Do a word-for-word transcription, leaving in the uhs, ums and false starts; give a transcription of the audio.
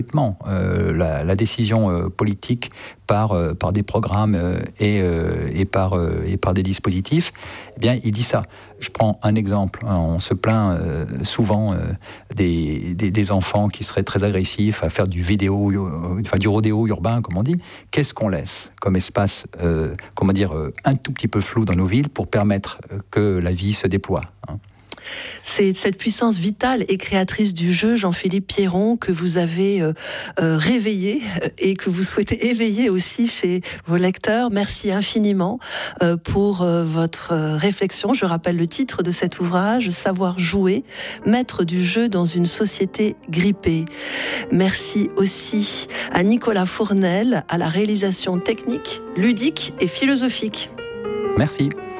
Euh, la, la décision euh, politique par, euh, par des programmes euh, et, euh, et, par, euh, et par des dispositifs, eh bien, il dit ça. Je prends un exemple. Hein, on se plaint euh, souvent euh, des, des, des enfants qui seraient très agressifs à faire du vidéo, euh, enfin, du rodéo urbain, comme on dit. Qu'est-ce qu'on laisse comme espace, euh, comment dire, euh, un tout petit peu flou dans nos villes pour permettre que la vie se déploie, hein. C'est cette puissance vitale et créatrice du jeu, Jean-Philippe Pierron, que vous avez euh, euh, réveillé et que vous souhaitez éveiller aussi chez vos lecteurs. Merci infiniment euh, pour euh, votre réflexion. Je rappelle le titre de cet ouvrage, Savoir jouer, maître du jeu dans une société grippée. Merci aussi à Nicolas Fournel, à la réalisation technique, ludique et philosophique. Merci.